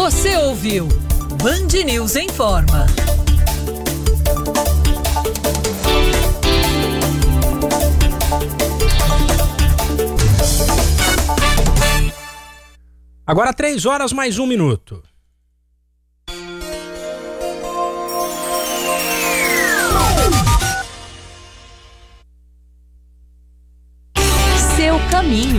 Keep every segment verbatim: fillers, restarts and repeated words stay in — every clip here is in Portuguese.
Você ouviu Band News Informa. Agora três horas mais um minuto. Seu caminho.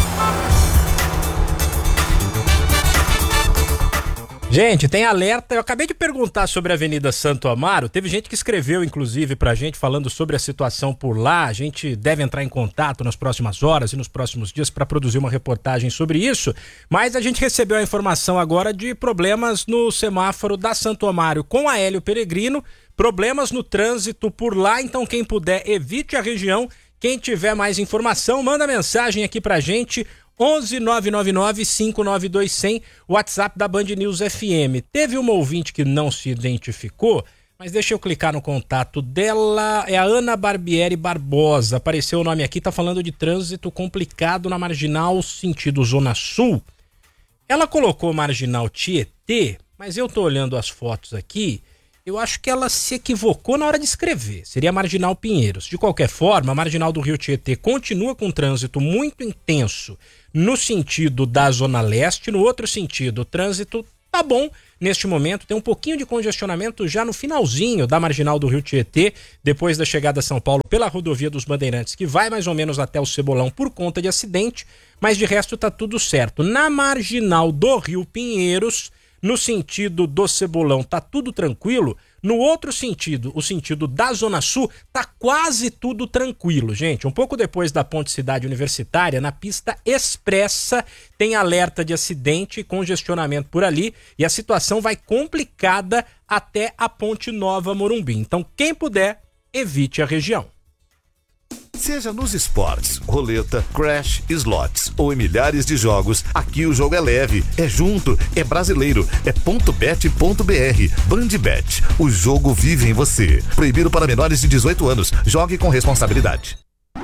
Gente, tem alerta. Eu acabei de perguntar sobre a Avenida Santo Amaro. Teve gente que escreveu, inclusive, pra gente falando sobre a situação por lá. A gente deve entrar em contato nas próximas horas e nos próximos dias para produzir uma reportagem sobre isso. Mas a gente recebeu a informação agora de problemas no semáforo da Santo Amaro com a Hélio Peregrino. Problemas no trânsito por lá. Então, quem puder, evite a região. Quem tiver mais informação, manda mensagem aqui pra gente. onze nove nove nove cinco nove dois zero zero, WhatsApp da Band News F M. Teve uma ouvinte que não se identificou, mas deixa eu clicar no contato dela. É a Ana Barbieri Barbosa. Apareceu o nome aqui, tá falando de trânsito complicado na Marginal sentido Zona Sul. Ela colocou Marginal Tietê, mas eu tô olhando as fotos aqui. Eu acho que ela se equivocou na hora de escrever. Seria Marginal Pinheiros. De qualquer forma, a Marginal do Rio Tietê continua com um trânsito muito intenso no sentido da Zona Leste. No outro sentido, o trânsito tá bom neste momento. Tem um pouquinho de congestionamento já no finalzinho da Marginal do Rio Tietê, depois da chegada a São Paulo pela rodovia dos Bandeirantes, que vai mais ou menos até o Cebolão por conta de acidente, mas de resto tá tudo certo. Na Marginal do Rio Pinheiros, no sentido do Cebolão, tá tudo tranquilo. No outro sentido, o sentido da Zona Sul, tá quase tudo tranquilo, gente. Um pouco depois da Ponte Cidade Universitária, na pista expressa, tem alerta de acidente e congestionamento por ali, e a situação vai complicada até a Ponte Nova Morumbi. Então, quem puder, evite a região. Seja nos esportes, roleta, crash, slots ou em milhares de jogos, aqui o jogo é leve, é junto, é brasileiro, é ponto bet ponto br. Bandbet, o jogo vive em você. Proibido para menores de dezoito anos. Jogue com responsabilidade.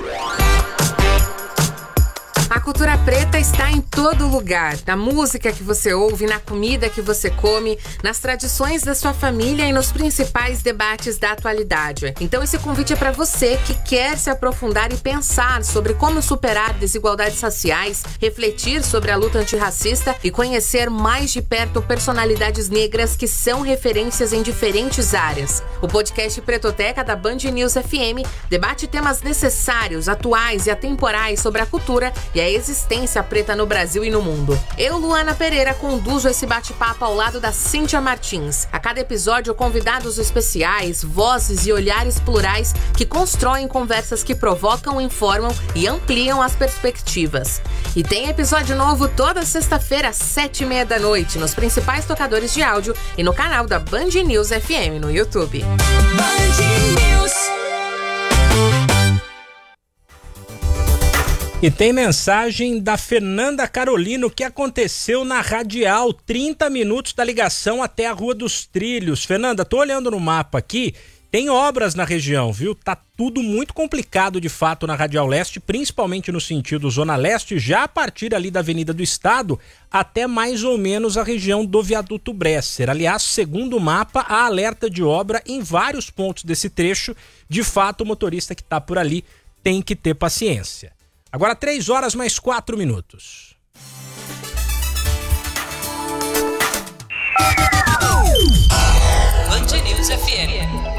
A cultura preta está em todo lugar, na música que você ouve, na comida que você come, nas tradições da sua família e nos principais debates da atualidade. Então esse convite é para você que quer se aprofundar e pensar sobre como superar desigualdades raciais, refletir sobre a luta antirracista e conhecer mais de perto personalidades negras que são referências em diferentes áreas. O podcast Pretoteca da Band News F M debate temas necessários, atuais e atemporais sobre a cultura e a existência preta no Brasil e no mundo. Eu, Luana Pereira, conduzo esse bate-papo ao lado da Cíntia Martins. A cada episódio, convidados especiais, vozes e olhares plurais que constroem conversas que provocam, informam e ampliam as perspectivas. E tem episódio novo toda sexta-feira, às sete e meia da noite, nos principais tocadores de áudio e no canal da Band News F M no YouTube. Band News. E tem mensagem da Fernanda Carolino, que aconteceu na Radial, trinta minutos da ligação até a Rua dos Trilhos. Fernanda, tô olhando no mapa aqui, tem obras na região, viu? Tá tudo muito complicado de fato na Radial Leste, principalmente no sentido Zona Leste, já a partir ali da Avenida do Estado até mais ou menos a região do Viaduto Bresser. Aliás, segundo o mapa, há alerta de obra em vários pontos desse trecho. De fato, o motorista que tá por ali tem que ter paciência. Agora três horas mais quatro minutos. Band News F M.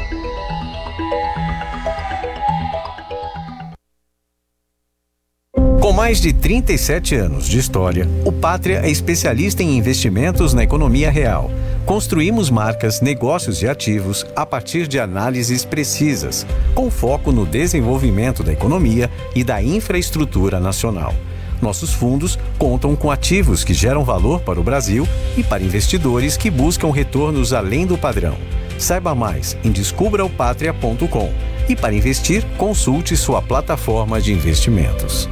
Com mais de trinta e sete anos de história, o Pátria é especialista em investimentos na economia real. Construímos marcas, negócios e ativos a partir de análises precisas, com foco no desenvolvimento da economia e da infraestrutura nacional. Nossos fundos contam com ativos que geram valor para o Brasil e para investidores que buscam retornos além do padrão. Saiba mais em descubra o patria ponto com e para investir, consulte sua plataforma de investimentos.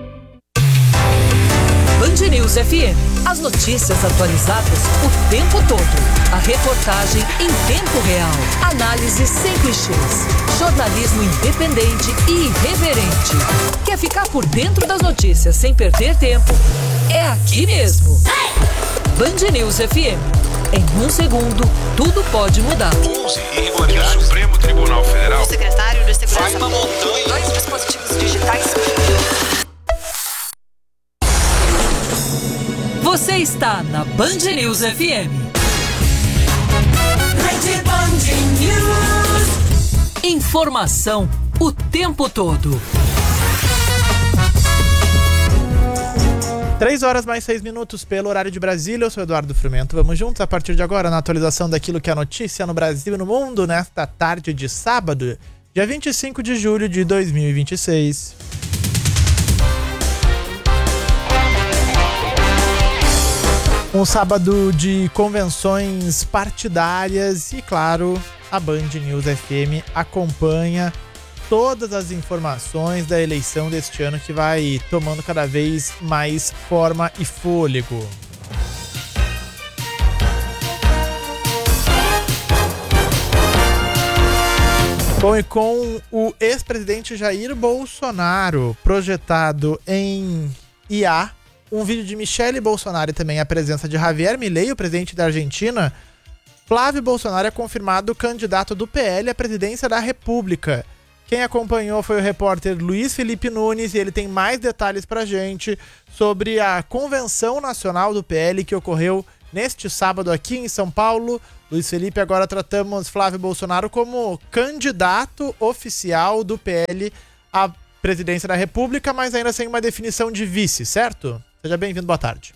Band News F M. As notícias atualizadas o tempo todo. A reportagem em tempo real. Análise sem clichês. Jornalismo independente e irreverente. Quer ficar por dentro das notícias sem perder tempo? É aqui mesmo. Band News F M. Em um segundo, tudo pode mudar. onze irregularidades. O Supremo Tribunal Federal. O secretário de Segurança. Vai uma montanha. Dois dispositivos digitais. Você está na Band News F M. Rede Band News. Informação o tempo todo. Três horas mais seis minutos pelo horário de Brasília. Eu sou Eduardo Frumento. Vamos juntos a partir de agora na atualização daquilo que é notícia no Brasil e no mundo nesta tarde de sábado, dia vinte e cinco de julho de dois mil e vinte e seis. Um sábado de convenções partidárias e, claro, a Band News F M acompanha todas as informações da eleição deste ano que vai tomando cada vez mais forma e fôlego. Bom, e com o ex-presidente Jair Bolsonaro projetado em I A, um vídeo de Michele Bolsonaro e também a presença de Javier Milei, o presidente da Argentina, Flávio Bolsonaro é confirmado candidato do P L à presidência da República. Quem acompanhou foi o repórter Luiz Felipe Nunes e ele tem mais detalhes pra gente sobre a Convenção Nacional do P L que ocorreu neste sábado aqui em São Paulo. Luiz Felipe, agora tratamos Flávio Bolsonaro como candidato oficial do P L à presidência da República, mas ainda sem uma definição de vice, certo? Seja bem-vindo, boa tarde.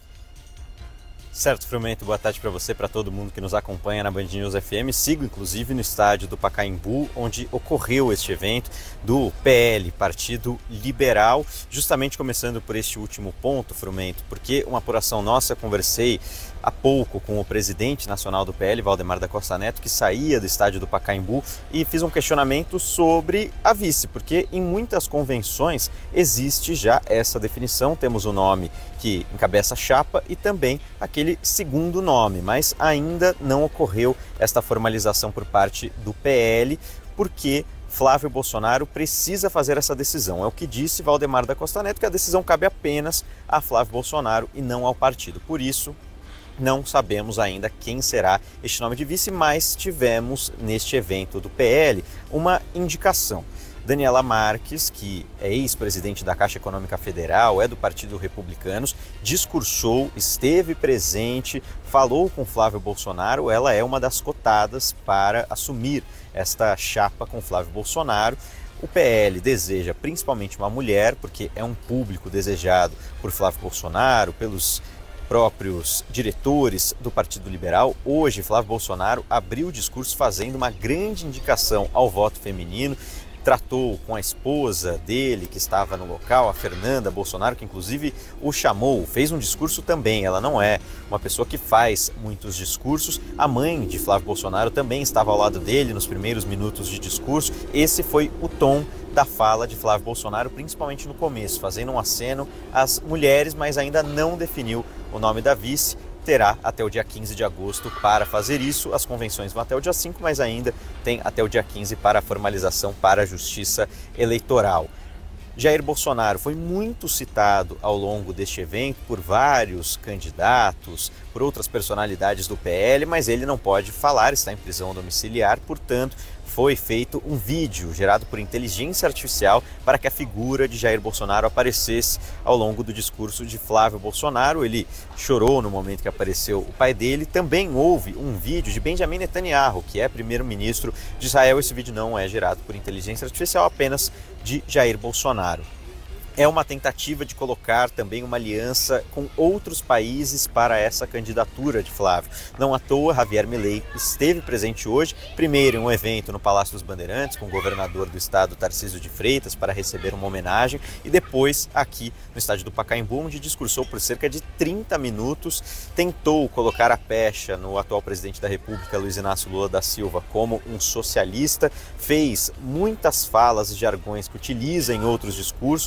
Certo, Frumento, boa tarde para você, para todo mundo que nos acompanha na Band News F M. Sigo, inclusive, no estádio do Pacaembu, onde ocorreu este evento do P L, Partido Liberal, justamente começando por este último ponto, Frumento, porque uma apuração nossa, conversei há pouco com o presidente nacional do P L, Valdemar da Costa Neto, que saía do estádio do Pacaembu, e fiz um questionamento sobre a vice, porque em muitas convenções existe já essa definição, temos o nome que encabeça a chapa e também aquele segundo nome, mas ainda não ocorreu esta formalização por parte do P L, porque Flávio Bolsonaro precisa fazer essa decisão. É o que disse Valdemar da Costa Neto, que a decisão cabe apenas a Flávio Bolsonaro e não ao partido. Por isso, não sabemos ainda quem será este nome de vice, mas tivemos neste evento do P L uma indicação. Daniela Marques, que é ex-presidente da Caixa Econômica Federal, é do Partido Republicanos, discursou, esteve presente, falou com Flávio Bolsonaro. Ela é uma das cotadas para assumir esta chapa com Flávio Bolsonaro. O P L deseja principalmente uma mulher, porque é um público desejado por Flávio Bolsonaro, pelos próprios diretores do Partido Liberal. Hoje, Flávio Bolsonaro abriu o discurso fazendo uma grande indicação ao voto feminino, tratou com a esposa dele, que estava no local, a Fernanda Bolsonaro, que inclusive o chamou, fez um discurso também. Ela não é uma pessoa que faz muitos discursos. A mãe de Flávio Bolsonaro também estava ao lado dele nos primeiros minutos de discurso. Esse foi o tom da fala de Flávio Bolsonaro, principalmente no começo, fazendo um aceno às mulheres, mas ainda não definiu o nome da vice. Terá até o dia quinze de agosto para fazer isso. As convenções vão até o dia cinco, mas ainda tem até o dia quinze para a formalização para a Justiça Eleitoral. Jair Bolsonaro foi muito citado ao longo deste evento por vários candidatos, por outras personalidades do P L, mas ele não pode falar, está em prisão domiciliar, portanto, foi feito um vídeo gerado por inteligência artificial para que a figura de Jair Bolsonaro aparecesse ao longo do discurso de Flávio Bolsonaro. Ele chorou no momento que apareceu o pai dele. Também houve um vídeo de Benjamin Netanyahu, que é primeiro-ministro de Israel. Esse vídeo não é gerado por inteligência artificial, apenas de Jair Bolsonaro. É uma tentativa de colocar também uma aliança com outros países para essa candidatura de Flávio. Não à toa, Javier Milei esteve presente hoje, primeiro em um evento no Palácio dos Bandeirantes, com o governador do estado, Tarcísio de Freitas, para receber uma homenagem, e depois aqui no estádio do Pacaembu, onde discursou por cerca de trinta minutos, tentou colocar a pecha no atual presidente da República, Luiz Inácio Lula da Silva, como um socialista, fez muitas falas e jargões que utiliza em outros discursos.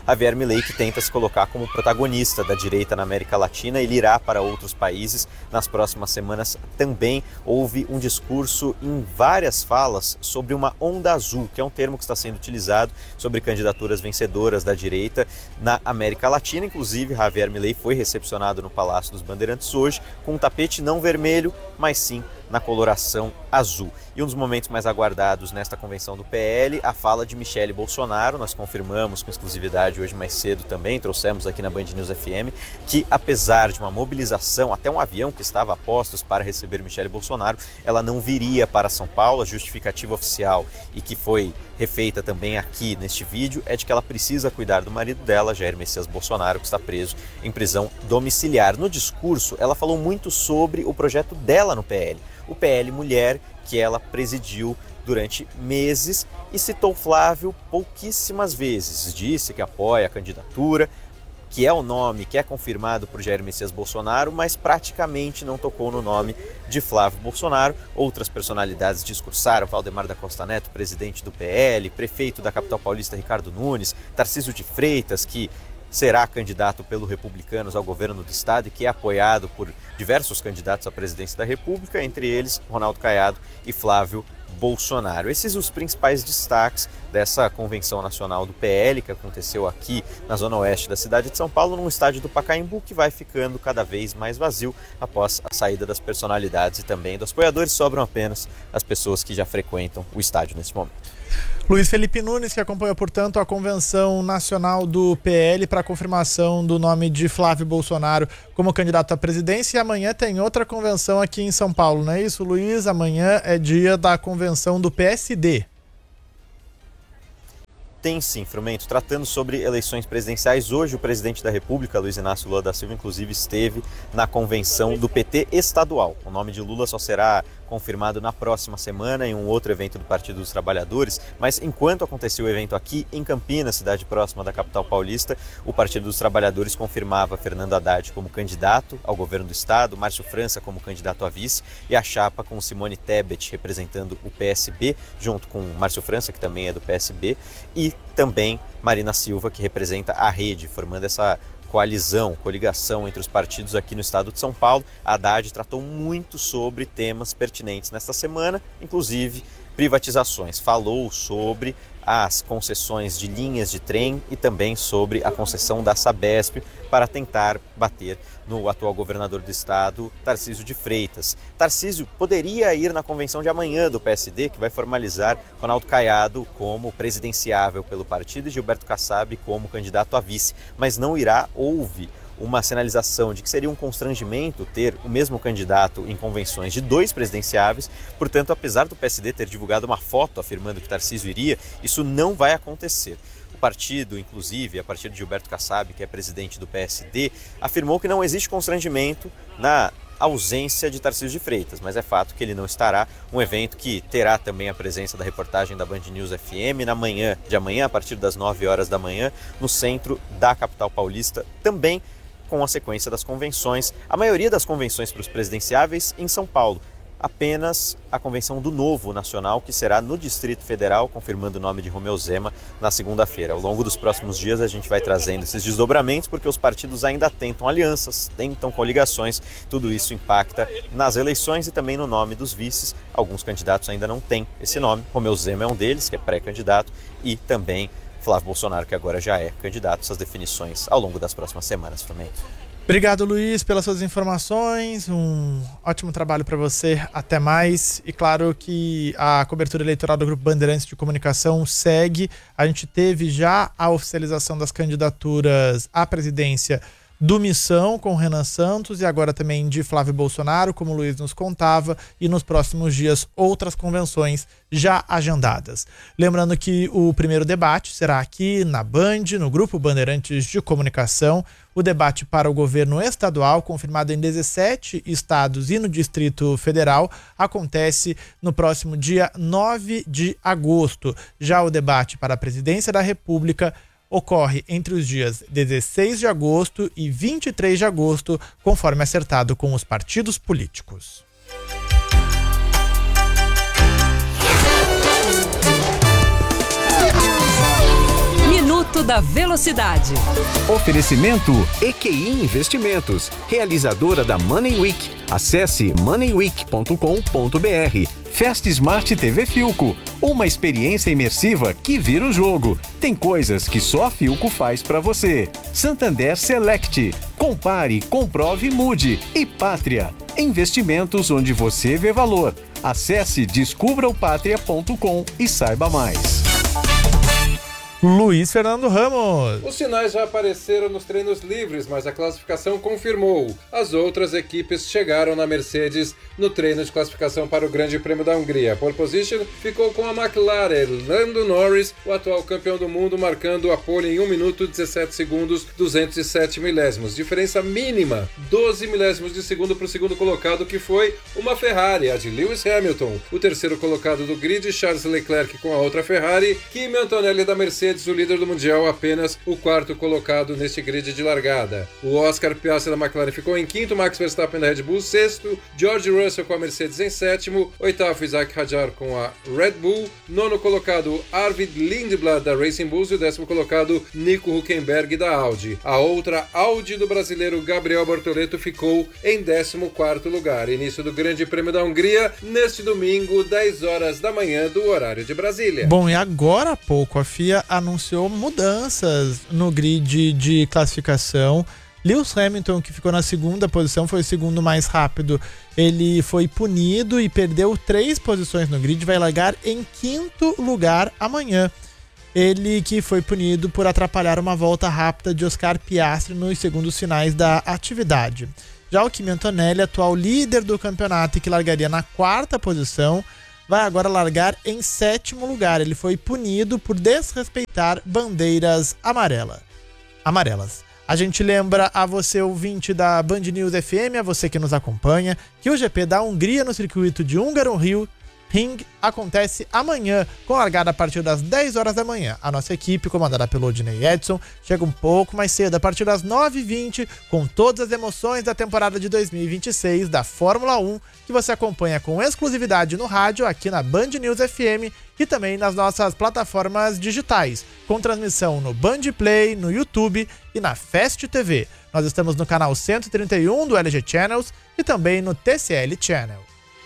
Javier Milei, que tenta se colocar como protagonista da direita na América Latina. Ele irá para outros países nas próximas semanas. Também houve um discurso em várias falas sobre uma onda azul, que é um termo que está sendo utilizado sobre candidaturas vencedoras da direita na América Latina. Inclusive, Javier Milei foi recepcionado no Palácio dos Bandeirantes hoje com um tapete não vermelho, mas sim na coloração azul. E um dos momentos mais aguardados nesta convenção do P L, a fala de Michele Bolsonaro. Nós confirmamos com exclusividade hoje mais cedo também, trouxemos aqui na Band News F M, que apesar de uma mobilização, até um avião que estava a postos para receber Michele Bolsonaro, ela não viria para São Paulo. A justificativa oficial, e que foi refeita também aqui neste vídeo, é de que ela precisa cuidar do marido dela, Jair Messias Bolsonaro, que está preso em prisão domiciliar. No discurso, ela falou muito sobre o projeto dela no P L, o P L Mulher, que ela presidiu durante meses, e citou Flávio pouquíssimas vezes. Disse que apoia a candidatura, que é o nome que é confirmado por Jair Messias Bolsonaro, mas praticamente não tocou no nome de Flávio Bolsonaro. Outras personalidades discursaram: Valdemar da Costa Neto, presidente do P L, prefeito da capital paulista Ricardo Nunes, Tarcísio de Freitas, que será candidato pelo Republicanos ao governo do estado e que é apoiado por diversos candidatos à presidência da República, entre eles Ronaldo Caiado e Flávio Bolsonaro. Esses são os principais destaques dessa convenção nacional do P L, que aconteceu aqui na zona oeste da cidade de São Paulo, num estádio do Pacaembu, que vai ficando cada vez mais vazio após a saída das personalidades e também dos apoiadores. Sobram apenas as pessoas que já frequentam o estádio nesse momento. Luiz Felipe Nunes, que acompanha, portanto, a convenção nacional do P L para a confirmação do nome de Flávio Bolsonaro como candidato à presidência. E amanhã tem outra convenção aqui em São Paulo, não é isso, Luiz? Amanhã é dia da convenção do P S D. Tem sim, Frumento. Tratando sobre eleições presidenciais, hoje o presidente da República, Luiz Inácio Lula da Silva, inclusive esteve na convenção do P T estadual. O nome de Lula só será confirmado na próxima semana em um outro evento do Partido dos Trabalhadores, mas enquanto aconteceu o evento aqui em Campinas, cidade próxima da capital paulista, o Partido dos Trabalhadores confirmava Fernando Haddad como candidato ao governo do estado, Márcio França como candidato a vice, e a chapa com Simone Tebet representando o P S B, junto com Márcio França, que também é do P S B, e também Marina Silva, que representa a Rede, formando essa coalizão, coligação entre os partidos aqui no estado de São Paulo. A Haddad tratou muito sobre temas pertinentes nesta semana, inclusive privatizações. Falou sobre as concessões de linhas de trem e também sobre a concessão da Sabesp para tentar bater no atual governador do estado, Tarcísio de Freitas. Tarcísio poderia ir na convenção de amanhã do P S D, que vai formalizar Ronaldo Caiado como presidenciável pelo partido e Gilberto Kassab como candidato a vice, mas não irá. Houve uma sinalização de que seria um constrangimento ter o mesmo candidato em convenções de dois presidenciáveis. Portanto, apesar do P S D ter divulgado uma foto afirmando que Tarcísio iria, isso não vai acontecer. O partido, inclusive, a partir de Gilberto Kassab, que é presidente do P S D, afirmou que não existe constrangimento na ausência de Tarcísio de Freitas, mas é fato que ele não estará. Um evento que terá também a presença da reportagem da Band News F M na manhã de amanhã, a partir das nove horas da manhã, no centro da capital paulista, também com a sequência das convenções, a maioria das convenções para os presidenciáveis em São Paulo. Apenas a convenção do Novo Nacional, que será no Distrito Federal, confirmando o nome de Romeu Zema na segunda-feira. Ao longo dos próximos dias a gente vai trazendo esses desdobramentos, porque os partidos ainda tentam alianças, tentam coligações. Tudo isso impacta nas eleições e também no nome dos vices. Alguns candidatos ainda não têm esse nome. Romeu Zema é um deles, que é pré-candidato, e também Flávio Bolsonaro, que agora já é candidato. Essas definições ao longo das próximas semanas também. Obrigado, Luiz, pelas suas informações. Um ótimo trabalho para você. Até mais. E claro que a cobertura eleitoral do Grupo Bandeirantes de Comunicação segue. A gente teve já a oficialização das candidaturas à presidência do Missão com Renan Santos e agora também de Flávio Bolsonaro, como o Luiz nos contava, e nos próximos dias outras convenções já agendadas. Lembrando que o primeiro debate será aqui na Band, no Grupo Bandeirantes de Comunicação. O debate para o governo estadual, confirmado em dezessete estados e no Distrito Federal, acontece no próximo dia nove de agosto. Já o debate para a presidência da República ocorre entre os dias dezesseis de agosto e vinte e três de agosto, conforme acertado com os partidos políticos. Minuto Pico da Velocidade. Oferecimento E Q I Investimentos, realizadora da Money Week. Acesse money week ponto com ponto b r. Fast Smart T V Filco, uma experiência imersiva que vira o jogo. Tem coisas que só a Filco faz pra você. Santander Select, compare, comprove, mude. E Pátria, investimentos onde você vê valor. Acesse descubra o pátria ponto com e saiba mais. Luiz Fernando Ramos. Os sinais já apareceram nos treinos livres, mas a classificação confirmou. As outras equipes chegaram na Mercedes no treino de classificação para o Grande Prêmio da Hungria. A pole position ficou com a McLaren. Lando Norris, o atual campeão do mundo, marcando a pole em um minuto, dezessete segundos, duzentos e sete milésimos. Diferença mínima, doze milésimos de segundo para o segundo colocado, que foi uma Ferrari, a de Lewis Hamilton. O terceiro colocado do grid, Charles Leclerc com a outra Ferrari. Kimi Antonelli da Mercedes, o líder do Mundial, apenas o quarto colocado neste grid de largada. O Oscar Piastri da McLaren ficou em quinto, Max Verstappen da Red Bull sexto, George Russell com a Mercedes em sétimo, oitavo Isaac Hadjar com a Red Bull, nono colocado Arvid Lindblad da Racing Bulls e o décimo colocado Nico Hülkenberg da Audi. A outra Audi do brasileiro Gabriel Bortoleto ficou em décimo quarto lugar. Início do Grande Prêmio da Hungria neste domingo, dez horas da manhã do horário de Brasília. Bom, e agora há pouco a F I A anunciou mudanças no grid de classificação. Lewis Hamilton, que ficou na segunda posição, foi o segundo mais rápido. Ele foi punido e perdeu três posições no grid, vai largar em quinto lugar amanhã. Ele que foi punido por atrapalhar uma volta rápida de Oscar Piastri nos segundos finais da atividade. Já o Kimi Antonelli, atual líder do campeonato e que largaria na quarta posição, vai agora largar em sétimo lugar. Ele foi punido por desrespeitar bandeiras amarela. amarelas. A gente lembra a você, ouvinte da Band News F M, a você que nos acompanha, que o G P da Hungria no circuito de Hungaroring Ring acontece amanhã, com largada a partir das dez horas da manhã. A nossa equipe, comandada pelo Odinei Edson, chega um pouco mais cedo, a partir das nove e vinte, com todas as emoções da temporada de dois mil e vinte e seis da Fórmula um, que você acompanha com exclusividade no rádio, aqui na Band News F M e também nas nossas plataformas digitais, com transmissão no Band Play, no YouTube e na Fast T V. Nós estamos no canal cento e trinta e um do L G Channels e também no T C L Channel.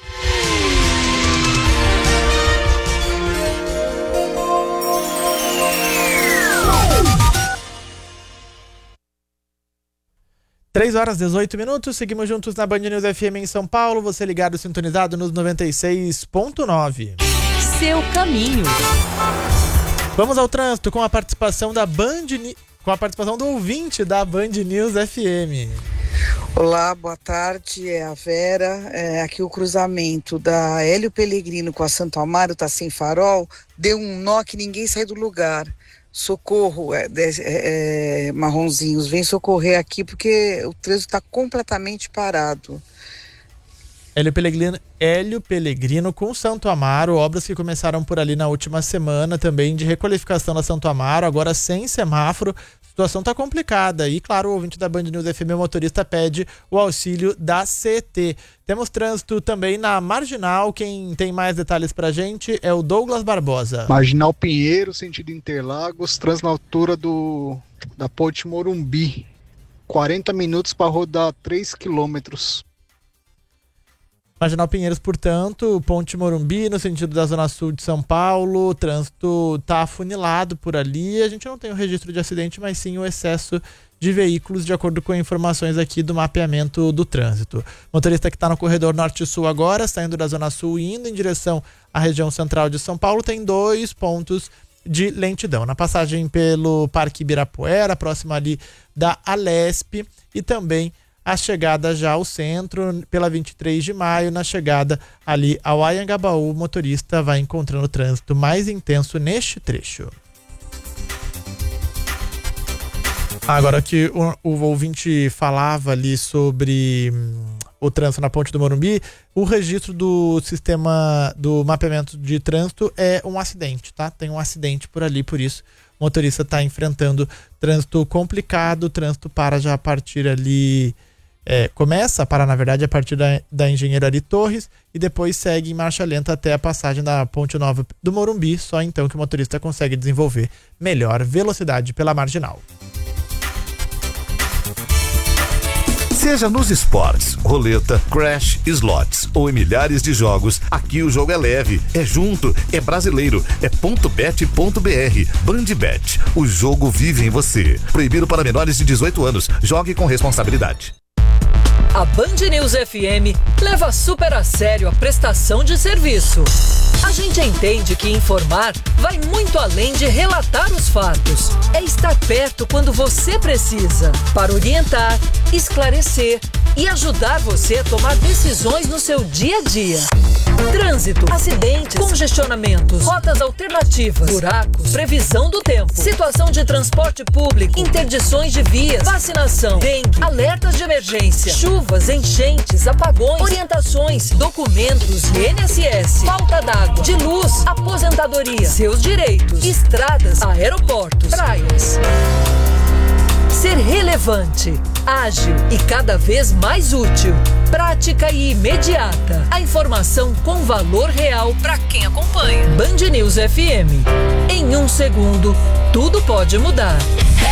três horas e dezoito minutos, seguimos juntos na Band News F M em São Paulo, você ligado, sintonizado nos noventa e seis ponto nove. Seu caminho. Vamos ao trânsito com a participação da Band, com a participação do ouvinte da Band News F M. Olá, boa tarde, é a Vera. É, aqui o cruzamento da Hélio Pellegrino com a Santo Amaro tá sem farol, deu um nó que ninguém sai do lugar. Socorro, é, é, é, marronzinhos, vem socorrer aqui porque o trânsito está completamente parado. Hélio Pellegrino, Hélio Pellegrino com Santo Amaro, obras que começaram por ali na última semana também de requalificação da Santo Amaro, agora sem semáforo. A situação está complicada e, claro, o ouvinte da Band News F M, o motorista, pede o auxílio da C E T. Temos trânsito também na Marginal. Quem tem mais detalhes pra gente é o Douglas Barbosa. Marginal Pinheiro, sentido Interlagos, trânsito na altura do, da Ponte Morumbi. quarenta minutos para rodar três quilômetros. Marginal Pinheiros, portanto, Ponte Morumbi, no sentido da Zona Sul de São Paulo, o trânsito está afunilado por ali. A gente não tem o registro de acidente, mas sim o excesso de veículos, de acordo com informações aqui do mapeamento do trânsito. O motorista que está no corredor Norte-Sul agora, saindo da Zona Sul e indo em direção à região central de São Paulo, tem dois pontos de lentidão. Na passagem pelo Parque Ibirapuera, próximo ali da Alesp, e também a chegada já ao centro, pela vinte e três de maio, na chegada ali ao Anhangabaú, o motorista vai encontrando o trânsito mais intenso neste trecho. Agora que o, o ouvinte falava ali sobre hum, o trânsito na Ponte do Morumbi, o registro do sistema do mapeamento de trânsito é um acidente, tá? Tem um acidente por ali, por isso o motorista está enfrentando trânsito complicado, o trânsito para já a partir ali É, começa a parar, na verdade, a partir da, da Engenheiro Ari Torres e depois segue em marcha lenta até a passagem da Ponte Nova do Morumbi, só então que o motorista consegue desenvolver melhor velocidade pela marginal. Seja nos esportes, roleta, crash, slots ou em milhares de jogos, aqui o jogo é leve, é junto, é brasileiro, é ponto bet ponto br. Bandbet, o jogo vive em você. Proibido para menores de dezoito anos. Jogue com responsabilidade. A Band News F M leva super a sério a prestação de serviço. A gente entende que informar vai muito além de relatar os fatos. É estar perto quando você precisa, para orientar, esclarecer e ajudar você a tomar decisões no seu dia a dia. Trânsito, acidentes, congestionamentos, rotas alternativas, buracos, previsão do tempo, situação de transporte público, interdições de vias, vacinação, dengue, alertas de emergência, chuvas, enchentes, apagões, orientações, documentos, I N S S, falta d'água, de luz, aposentadoria, seus direitos, estradas, aeroportos, praias. Ser relevante, ágil e cada vez mais útil, prática e imediata. A informação com valor real para quem acompanha. Band News F M. Em um segundo, tudo pode mudar.